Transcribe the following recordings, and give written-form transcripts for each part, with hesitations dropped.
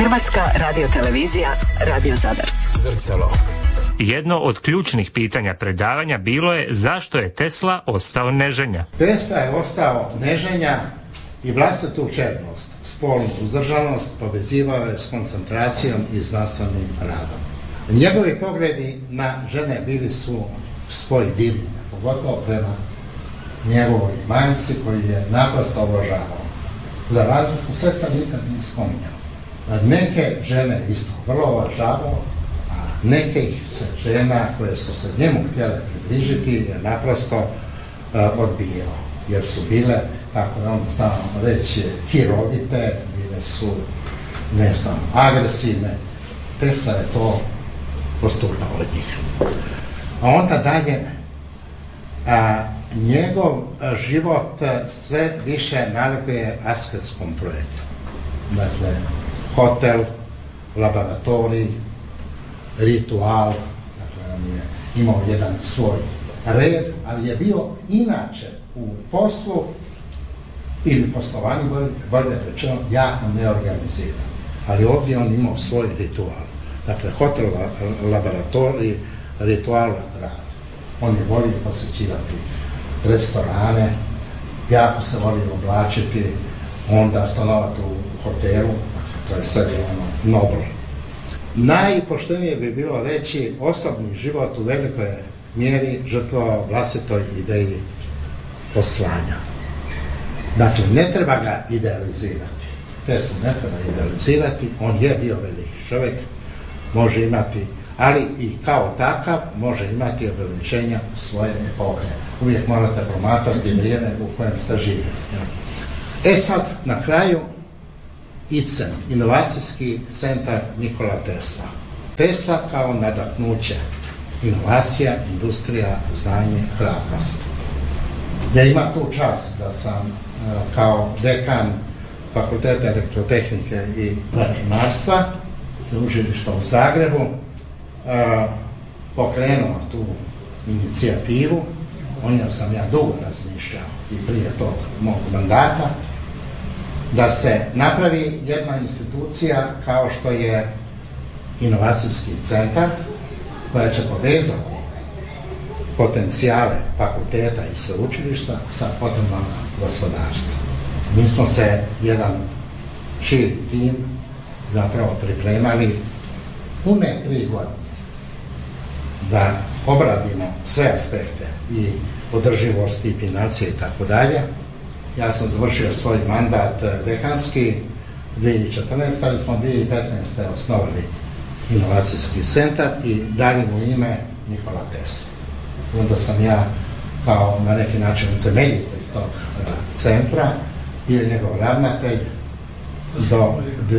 Hrvatska radiotelevizija, Radio Zadar. Zrcalo. Jedno od ključnih pitanja predavanja bilo je zašto je Tesla ostao neženja. Tesla je ostao neženja i vlastitu čednost, spolnu uzdržanost povezivao je s koncentracijom i znanstvenim radom. Njegovi pogledi na žene bili su svoj divni, pogotovo prema njegovoj majci koji je naprosto obožavao. Za razliku sestra nikad nije spominjao. Neke žene isto vrlo obožavao, a nekih se žena koje su se njemu htjele približiti je naprosto odbijao. Jer su bile, kako je on znao reći, hirovite, bile su, ne znam, agresivne. Tesla je to postupao od njih. A onda dalje, njegov život sve više nalikuje asketskom projektu. Dakle, hotel, laboratorij, ritual, dakle, on je imao jedan svoj red, ali je bio inače u poslu ili poslovanju, bolje rečeno, jako neorganiziran. Ali ovdje on imao svoj ritual. Dakle, hotel, laboratorij, ritual, rad. On je volio posjećivati restorane, jako se volio oblačiti, onda stanovati u hotelu, to je sve bilo ono noblo. Najpoštenije bi bilo reći osobni život u velikoj mjeri žrtvovao vlastitoj ideji poslanja. Dakle, ne treba ga idealizirati. Tesla ne treba idealizirati, on je bio veliki čovjek, može imati, ali i kao takav može imati ograničenja svoje epohe. Uvijek morate promatrati vrijeme u kojem ste živjeli. E sad, na kraju, ICEN, inovacijski centar Nikola Tesla. Tesla kao nadahnuće, inovacija, industrija, znanje, hrabrost. Ja imam tu čast da sam kao dekan Fakulteta elektrotehnike i računarstva sveučilišta u Zagrebu pokrenuo tu inicijativu. O njoj sam ja dugo razmišljao i prije tog mog mandata, da se napravi jedna institucija kao što je inovacijski centar koja će povezati potencijale fakulteta i sveučilišta sa potrebama gospodarstva. Mi smo se jedan širi tim zapravo pripremali pune 3 godine da obradimo sve aspekte i održivosti i financije i tako dalje. Ja sam završio svoj mandat dekanski 2014. ali smo 2015. osnovali inovacijski centar i dali mu ime Nikola Tesla. Onda sam ja kao na neki način utemeljitelj tog centra bio njegov ravnatelj do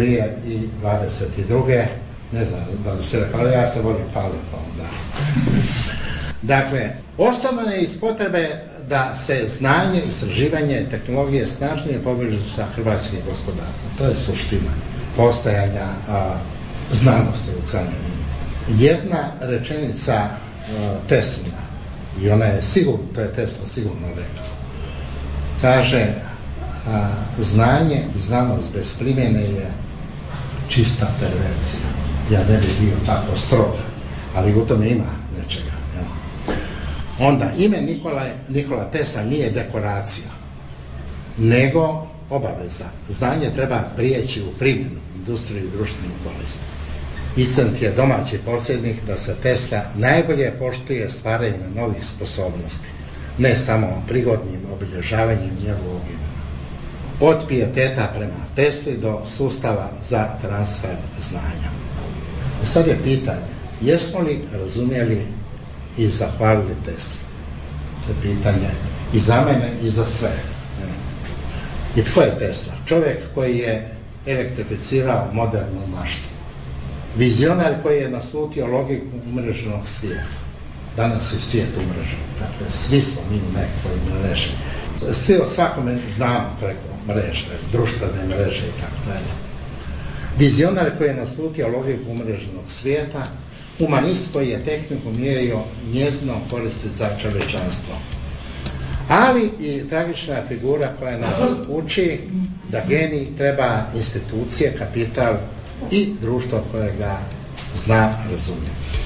2022. Ne znam da li se rekao, ali ja se volim faliti pa onda. Dakle, osnovno je iz potrebe da se znanje, istraživanje, tehnologije snažnije povežu sa hrvatskim gospodarstvom. To je suština postojanja znanosti u krajnjoj liniji. Jedna rečenica Teslina, i ona je sigurno, to je Tesla sigurno rekao, kaže znanje i znanost bez primjene je čista perverzija. Ja ne bih bio tako strog, ali u tome ima nečega. Ja. Onda, ime Nikola Tesla nije dekoracija, nego obaveza. Znanje treba prijeći u primjenu, industriju i društvenu korist. ICENT je domaći posjednik da se Tesla najbolje poštuje stvaranjem novih sposobnosti, ne samo prigodnim obilježavanjem njegovog imena. Od pijeteta prema Tesli do sustava za transfer znanja. I sad je pitanje, jesmo li razumjeli i zahvalili Tesli? To je pitanje i za mene i za sve. I tko je Tesla? Čovjek koji je elektrificirao modernu maštu. Vizionar koji je naslutio logiku umreženog svijeta. Danas je svijet umrežen. Dakle, svi smo mi u nekoj mreži. Svi o svakome znamo preko mreže, društvene mreže i tako dalje. Vizionar koji je naslutio logiku umreženog svijeta, humanist koji je tehniku mjerio njezino koristi za čovječanstvo. Ali i tragična figura koja nas uči da genij treba institucije, kapital i društvo koje ga zna, razumije.